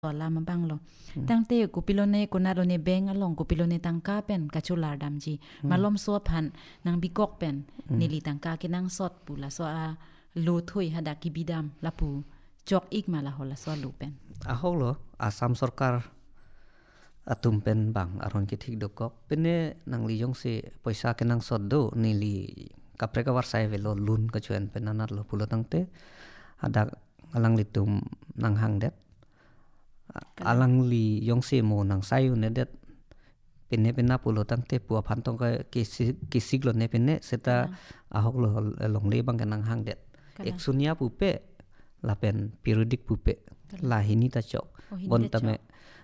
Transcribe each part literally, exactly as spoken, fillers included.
Sola mabang lo. Tang te ku pilone ku naro ne beng along ku pilone tangka pen kachular damji. Malom so pan nang bikok pen nili tangka kinang sot pula so a lu thui hada kibidam lapu jok ik mala hola so lu pen. Ahok lo Asam Sarkar atum pen bang aron kitik dokok pene nang liyong si poisa kenang sot do nili kapre ka warsai velo lun kacuan penanar lo pulo tangte ada alang litum nang hangdet alang li yong si mo nang sayu nedet pene pena pulo tangte pua pantong ka kisig lo ne pene seta ahok lo long le bang kenang hangdet eksunia pupe lapen periodic pupe lahini ta cok bon tame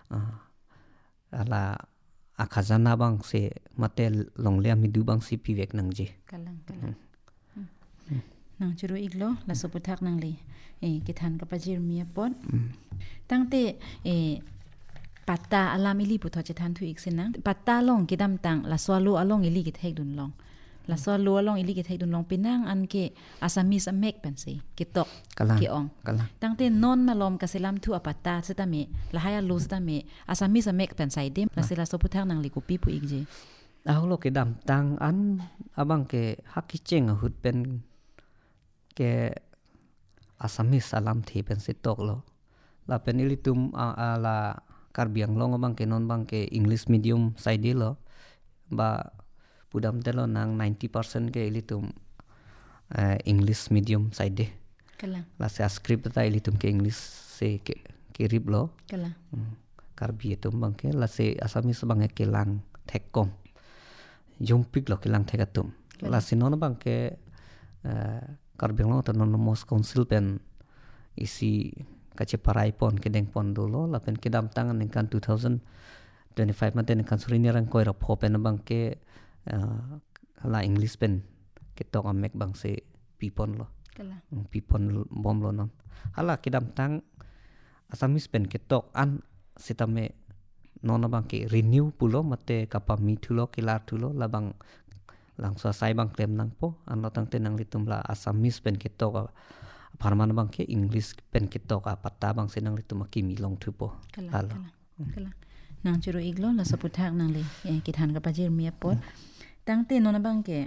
ala akazana bang se mate long le amidu bang si pivek nang je Kalang kalang. Nang churu iglo la soputak nang li eh kitan kapajir mia pon. Tangte eh patta alam ili puto chetan tu iksinang patta long kidam tang la swalu along ili kit hek dun long. La swalu along ili kit hek dun long pinang an ke asamis amek pensi kitok kalang ki ong. kalang Tangte non malom kasilam tu apata setame la haya lu setame asamis amek pensai dem la sila soputak nang li kupi pu ikje. ahok lo ke dam tang an abang ke hakiceng hut pen ke asamis alam thi pen sitok lo la pen ilitum ala karbiang long abang ke non bang ke English medium side lo ba pudam telo nang ninety percent ke ilitum uh, English medium side Kalang la se script ta ilitum ke English se ke kirip lo kalang. karbi etum bang ke la se asamis bang ke lang thekkom jompik lo ke lang thekatum la se non bang ke karbiang lo non mos council pen isi kache parai pon kedeng pon dulu la pen kedam tangan kan two thousand twenty-five maten kan surini rang koi rap hopen bang ke la English pen ketok amek bang se pipon lo Kalang pipon bom lo non hala kedam tang asamis pen ketok an sitame nona bang ke renew pulo mate kapa mithulo kilar thulo la bang lang so sai bang klem nang po an lo tang te nang litum la asamis pen ketok parman bang ke English pen ketok apata bang senang litum ki milong thupo kalang halo kalang kalang. Nang churu iglo la soputak nang li eh kitan kapajir mia pon. Tangte nona bang ke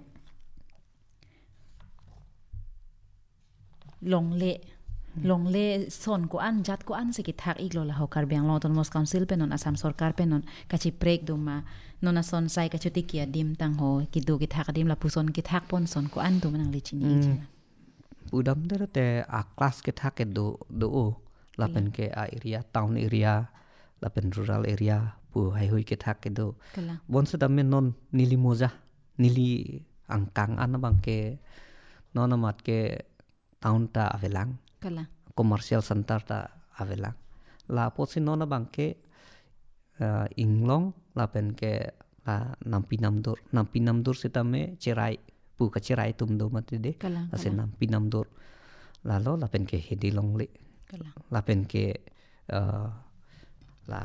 long le long le son ko an jat ko an se kitak iglo la hokar biang lo ton mos council pe non Asam Sarkar pe non kachi break do ma nona son sai kachuti kia dim tang ho kidu kitak dim la puson kitak pon son ko an do manang li chini ijala. udam dere te a class ke thake do do o la pen ke a area town area la pen rural area pu hai hui ke thake do Kalang bon se dam non nili moja nili angkang an bang ke non amat ke town ta avelang kalang commercial center ta avelang la po si non bang ke uh, inglong la pen ke la nampi namdur nampi namdur sitame cerai pu ka cerai tum do mate de kalang ase kalang nampi namdur lalo la pen ke hedi long le kalang la pen ke uh, la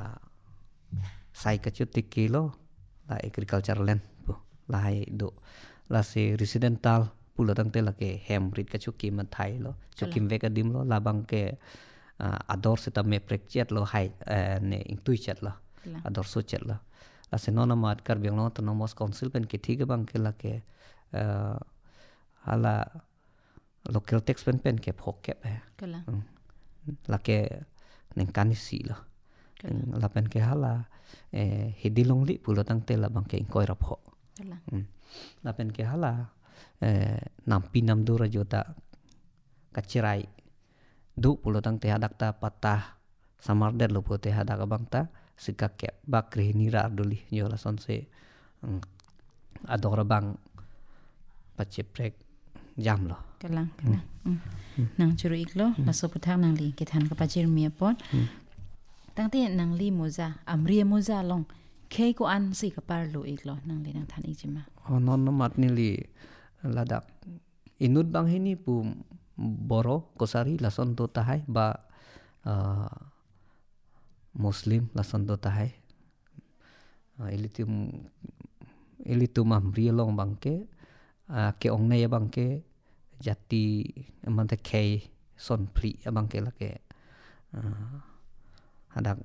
sai ka chuti kilo la agriculture land pu la hai do la se residential pulo tang te la ke hembrid ka chuki ma thai lo chukim ve ka dim lo la bang ke uh, ador sita me prek chet lo hai uh, ne intui chet lo kalang ador so chet lo la se nona mat kar biang lo to no mos council pen ke thik bang ke la ke uh, hala local tax pen pen ke phok ke hai kalang la ke neng kanisi lo la pen ke hala eh, hedi long li pulo tang te la bang ke koi rap ho kalang la pen ke hala eh, nampi nam dura jota kacirai du pulo tang te hadak ta patah samar der lo pote hadak bang ta sikak ke bakri nira arduli jola son se adora bang paceprek jam lo kalang kalang. Nang churu iglo la soputak nang li kitan kapajir mia pon. Tangte nang li moza amri moza long kei ko an si kapar lo iglo nang li nang tan ijima. non no mat nili ladak inut bang hini pu boro kosari lason to tahai ba uh, muslim lason to tahai uh, ilitum ilitum amri long bang ke uh, ke ong ne bang ke jati man te kei son pri bang ke la ke uh, hadak